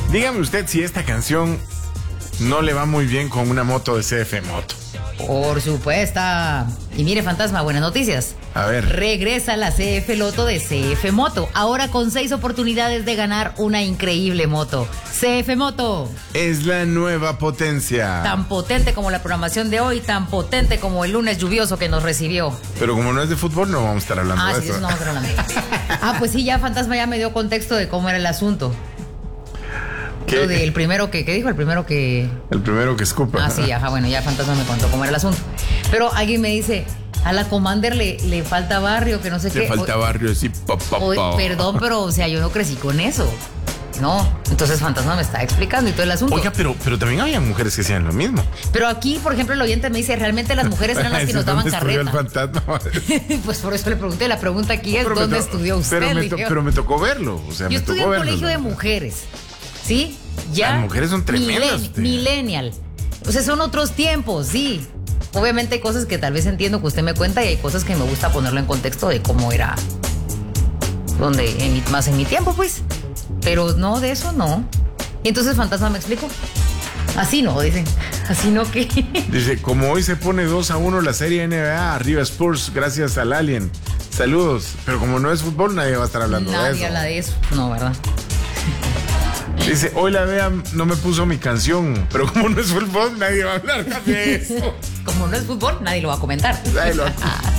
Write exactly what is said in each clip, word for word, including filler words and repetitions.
Dígame usted si esta canción no le va muy bien con una moto de C F Moto. Por supuesto. Y mire, Fantasma, buenas noticias. A ver. Regresa la C F Loto de C F Moto, ahora con seis oportunidades de ganar una increíble moto. C F Moto. Es la nueva potencia. Tan potente como la programación de hoy, tan potente como el lunes lluvioso que nos recibió. Pero como no es de fútbol, no vamos a estar hablando ah, de sí, eso. eso no vamos a estar hablando. Ah, pues sí, ya Fantasma ya me dio contexto de cómo era el asunto. ¿Qué? De el primero que, ¿qué dijo? El primero que... El primero que escupa. Ah, sí, ajá, bueno, ya Fantasma me contó cómo era el asunto. Pero alguien me dice, a la Commander le, le falta barrio, que no sé Le qué. falta o, barrio, sí, pa, pa, o, pa. Perdón, pero, o sea, yo no crecí con eso. No, entonces Fantasma me está explicando y todo el asunto. Oiga, pero, pero también había mujeres que hacían lo mismo. Pero aquí, por ejemplo, el oyente me dice, realmente las mujeres eran las que nos daban carreta. El fantasma. Pues por eso le pregunté, la pregunta aquí es, Pero ¿dónde to- estudió usted? Pero me, to- Dije, pero me tocó verlo. O sea, yo me estudié tocó en un verlo. colegio de mujeres, ¿sí? Ya. Las mujeres son tremendas. milen- millennial. O sea, son otros tiempos, sí. Obviamente hay cosas que tal vez entiendo que usted me cuenta y hay cosas que me gusta ponerlo en contexto de cómo era. Donde, en mi- más en mi tiempo, pues. Pero no, de eso no. Y entonces Fantasma me explicó. Así no, dicen. Así no que. Dice, como hoy se pone dos a uno la serie N B A, arriba Spurs, gracias al Alien. Saludos. Pero como no es fútbol, nadie va a estar hablando de Nadie eso. habla de eso. No, ¿verdad? Dice, hoy la Bea no me puso mi canción, pero como no es fútbol, nadie va a hablar de eso. Como no es fútbol, nadie lo va a comentar. Nadie lo-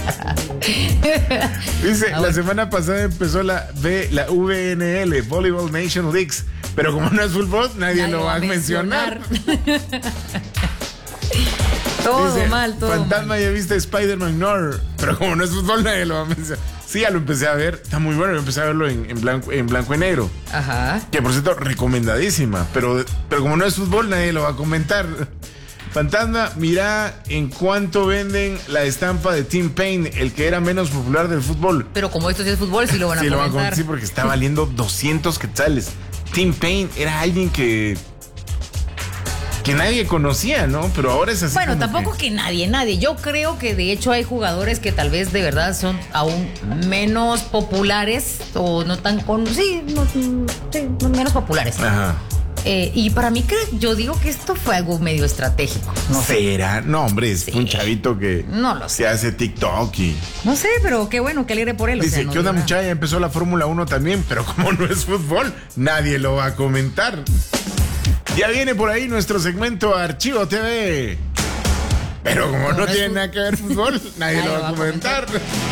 Dice, Ah, la bueno. semana pasada empezó la B, la V N L, Volleyball Nation Leagues, pero como no es fútbol, nadie, Nadie lo va a mencionar. Todo Dice, mal, todo Fantasma, mal. ya viste Spider-Man Noir, pero como no es fútbol, nadie lo va a mencionar. Sí, ya lo empecé a ver, está muy bueno, yo empecé a verlo en, en blanco, en blanco y negro. Ajá. Que por cierto, recomendadísima, pero, pero como no es fútbol, nadie lo va a comentar. Fantasma, mira en cuánto venden la estampa de Tim Payne, el que era menos popular del fútbol. Pero como esto sí es fútbol, sí lo van a Sí, lo van a comentar. comentar, sí, porque está valiendo doscientos quetzales. Tim Payne era alguien que que nadie conocía, ¿no? Pero ahora es así. Bueno, como tampoco que... nadie, nadie. Yo creo que de hecho hay jugadores que tal vez de verdad son aún menos populares o no tan con... Sí, no, sí, no, menos populares. Ajá. Eh, y para mí, creo, yo digo que esto fue algo medio estratégico. No sé. ¿Será? No, hombre, es Sí. un chavito que No lo sé. se hace TikTok y... No sé, pero qué bueno, qué alegre por él. o Dice, sea, no ¿qué onda, digo nada. muchacha? Ya empezó la Fórmula uno también, pero como no es fútbol, nadie lo va a comentar. Ya viene por ahí nuestro segmento Archivo T V. Pero como Como no no es tiene fut- nada que ver fútbol, nadie lo va a comentar.